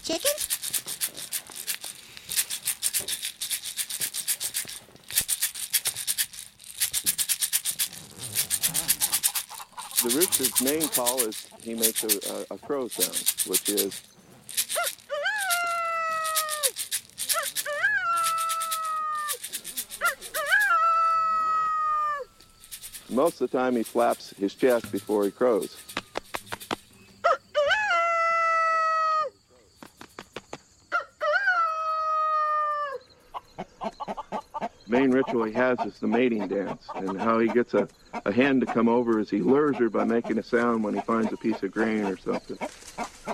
Chicken? The rooster's main call is he makes a crow sound, which is most of the time he flaps his chest before he crows. Main ritual he has is the mating dance, and how he gets a hen to come over is he lures her by making a sound when he finds a piece of grain or something.